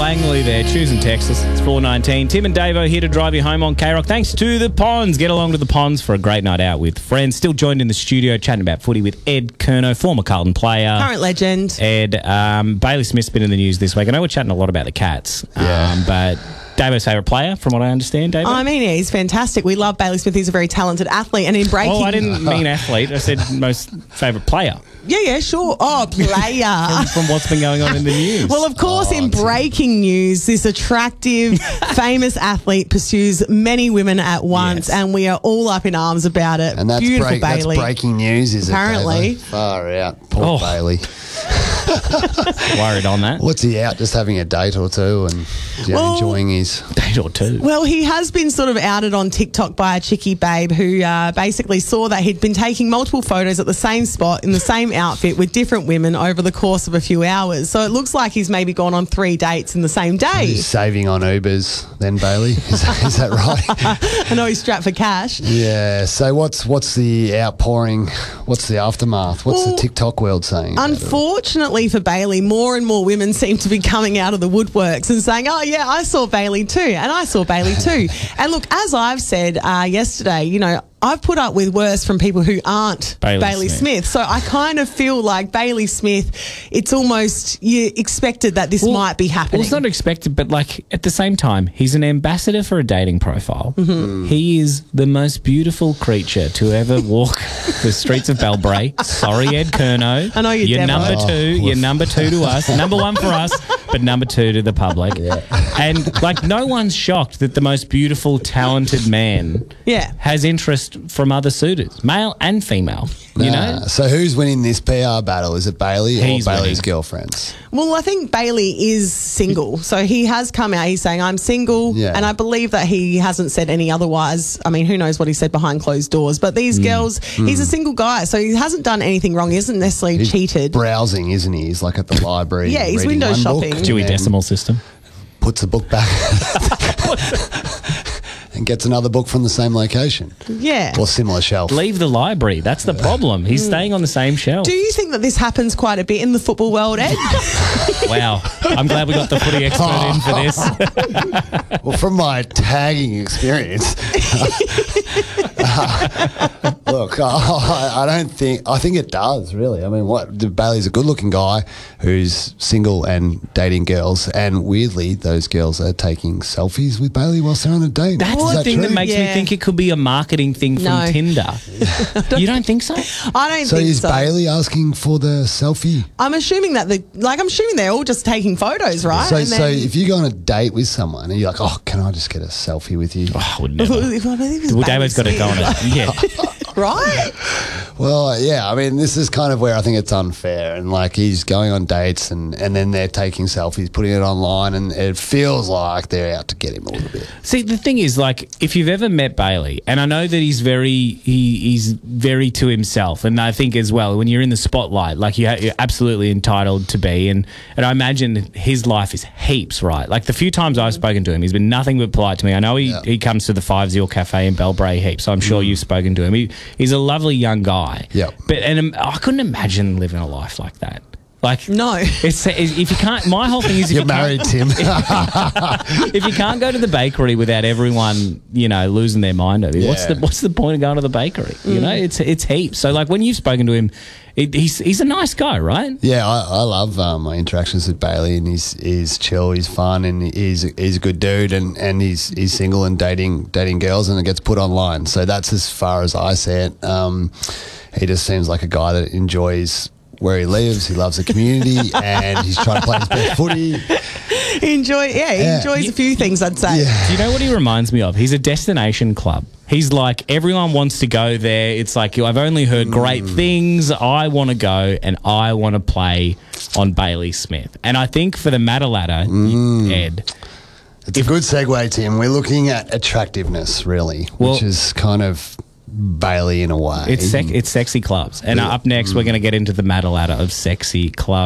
Langley there, choosing Texas. It's 4:19. Tim and Davo here to drive you home on K-Rock. Thanks to the Ponds. Get along to the Ponds for a great night out with friends. Still joined in the studio chatting about footy with Ed Curnow, former Carlton player. Current legend. Ed, Bailey Smith's been in the news this week. I know we're chatting a lot about the Cats, but Davo's favourite player, from what I understand, Davo? I mean, he's fantastic. We love Bailey Smith. He's a very talented athlete. And in breaking... Oh, I didn't mean athlete. I said most favourite player. Yeah, sure. Oh, player. from what's been going on in the news. Well, of course, in breaking news, this attractive, famous athlete pursues many women at once, and we are all up in arms about it. And that's, beautiful Bailey. That's breaking news, is apparently. it? Far out. Poor Bailey. Worried on that. What's he out? Just having a date or two and enjoying his date or two? Well, he has been sort of outed on TikTok by a chickie babe who basically saw that he'd been taking multiple photos at the same spot in the same outfit with different women over the course of a few hours. So it looks like he's maybe gone on 3 dates in the same day. He's saving on Ubers then, Bailey. Is that right? I know he's strapped for cash. Yeah. So what's the outpouring? What's the aftermath? What's the TikTok world saying? Unfortunately for Bailey, more and more women seem to be coming out of the woodworks and saying, oh, yeah, I saw Bailey too, and I saw Bailey too. And look, as I've said yesterday, you know, I've put up with worse from people who aren't Bailey Smith. So I kind of feel like Bailey Smith, it's almost you expected that this might be happening. Well, it's not expected, but like at the same time, he's an ambassador for a dating profile. Mm-hmm. He is the most beautiful creature to ever walk the streets of Belbray. Sorry, Ed Curnow. I know you're number two. You're number 2 to us. Number 1 for us, but number 2 to the public. Yeah. And like no one's shocked that the most beautiful, talented man has interest from other suitors, male and female. You know. So who's winning this PR battle? Is it Bailey or Bailey's girlfriends? Well, I think Bailey is single. So he has come out. He's saying, I'm single. Yeah. And I believe that he hasn't said any otherwise. I mean, who knows what he said behind closed doors. But these girls, he's a single guy. So he hasn't done anything wrong. He hasn't necessarily cheated. Browsing, isn't he? He's like at the library. Yeah, he's window shopping. Dewey Decimal System. Puts the book back. And gets another book from the same location. Yeah. Or similar shelf. Leave the library. That's the problem. He's staying on the same shelf. Do you think that this happens quite a bit in the football world, Ed? Wow. I'm glad we got the footy expert in for this. Well, from my tagging experience, look, I think it does, really. I mean, Bailey's a good-looking guy who's single and dating girls, and weirdly, those girls are taking selfies with Bailey whilst they're on a date. That's the thing that makes me think it could be a marketing thing from Tinder. You don't think so? I don't think so. So is Bailey asking for the selfie? I'm assuming that I'm assuming they're all just taking photos, right? So if you go on a date with someone and you're like, oh, can I just get a selfie with you? Oh, I would never. Well, David's got to go on it. Yeah. Right? Well, yeah, I mean, this is kind of where I think it's unfair. And, like, he's going on dates and then they're taking selfies, putting it online, and it feels like they're out to get him a little bit. See, the thing is, like, if you've ever met Bailey, and I know that he's very to himself, and I think as well, when you're in the spotlight, like, you're absolutely entitled to be, and I imagine his life is heaps, right? Like, the few times I've spoken to him, he's been nothing but polite to me. I know he comes to the 5-0 Cafe in Belbray heaps, so I'm sure you've spoken to him. He's a lovely young guy. Yeah. But I couldn't imagine living a life like that. Like, no. If you can't, my whole thing is, you're married, Tim. If you can't go to the bakery without everyone, you know, losing their mind over you, what's the point of going to the bakery? You know, it's heaps. So, like, when you've spoken to him, he's a nice guy, right? Yeah, I love my interactions with Bailey, and he's chill, he's fun, and he's a good dude, and he's single and dating girls, and it gets put online. So that's as far as I see it. He just seems like a guy that enjoys where he lives. He loves the community, and he's trying to play his best footy. He enjoys a few things, I'd say. Do you know what he reminds me of? He's a destination club. He's like, everyone wants to go there. It's like, I've only heard great things. I want to go, and I want to play on Bailey Smith. And I think for the Matter Ladder, Ed, it's a good segue, Tim. We're looking at attractiveness, really, which is kind of Bailey in a way. It's sexy clubs. And up next, we're going to get into the Matter Ladder of sexy clubs.